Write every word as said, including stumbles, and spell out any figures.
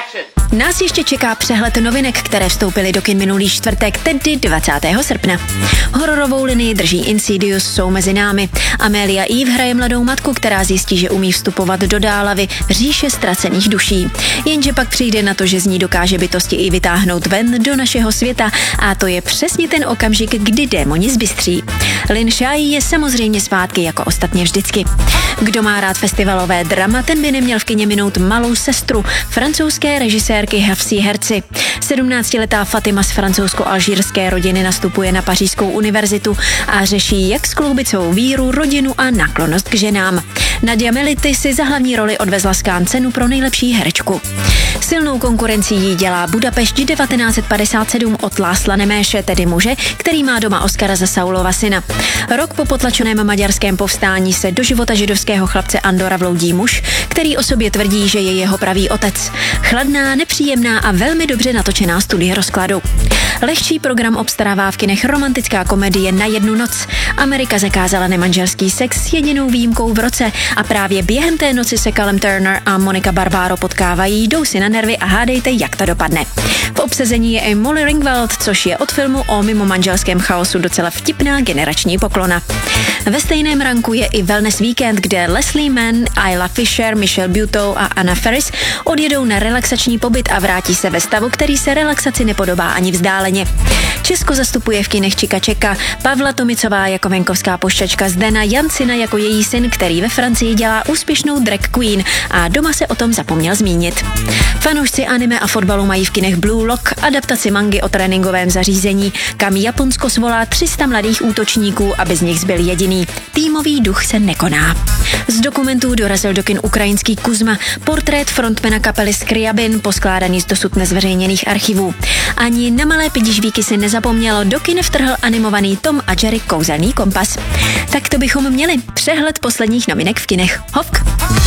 Nás ještě čeká přehled novinek, které vstoupily do kin minulý čtvrtek, tedy dvacátého srpna. Hororovou linii drží Insidious, Jsou mezi námi. Amelia Eve hraje mladou matku, která zjistí, že umí vstupovat do dálavy, říše ztracených duší. Jenže pak přijde na to, že z ní dokáže bytosti i vytáhnout ven do našeho světa a to je přesně ten okamžik, kdy démoni zbystří. Lin Shaye je samozřejmě zpátky jako ostatně vždycky. Kdo má rád festivalové drama, ten by neměl v kině minout Malou sestru francouzské režisérky Hafsí Herci. sedmnáctiletá Fatima z francouzsko-alžírské rodiny nastupuje na Pařížskou univerzitu a řeší, jak skloubit svou víru, rodinu a náklonnost k ženám. Nadia Melity si za hlavní roli odvezla z Cannes cenu pro nejlepší herečku. Silnou konkurencí jí dělá Budapešť devatenáct set padesát sedm od Lászla Neméše, tedy muže, který má doma Oscara za Saulova syna. Rok po potlačeném maďarském povstání se do života židovského chlapce Andora vloudí muž, který o sobě tvrdí, že je jeho pravý otec. Chladná, nepříjemná a velmi dobře natočená studie rozkladu. Lehčí program obstarává v kinech romantická komedie Na jednu noc. Amerika zakázala nemanželský sex s jedinou výjimkou v roce a právě během té noci se Callum Turner a Monica Barbaro potkávají, jdou si na nervy a hádejte, jak to dopadne. V obsazení je i Molly Ringwald, což je od filmu o mimo manželském chaosu docela vtipná generační poklona. Ve stejném ranku je i Wellness Weekend, kde Leslie Mann, Isla Fisher, Michelle Buteau a Anna Faris odjedou na relaxační pobyt a vrátí se ve stavu, který se relaxaci nepodobá ani vzdáleně. Česko zastupuje v kinech Čika Čeka, Pavla Tomicová jako venkovská pošťačka, Zdena Jancina jako její syn, který ve Francii dělá úspěšnou drag queen a doma se o tom zapomněl zmínit. Fanoušci anime a fotbalu mají v kinech Blue Lock, adaptaci mangy o tréninkovém zařízení, kam Japonsko svolá tři sta mladých útočníků, aby z nich zbyl jediný. Týmový duch se nekoná. Z dokumentů dorazil do kin ukrajinský Kuzma, portrét frontmana kapely Scriabin, poskládaný z dosud nezveřejněných archivů. Ani na malé pidižvíky se nezapomnělo, do kin vtrhl animovaný Tom a Jerry Kouzelný kompas. Tak to bychom měli přehled posledních novinek v kinech. Hovk!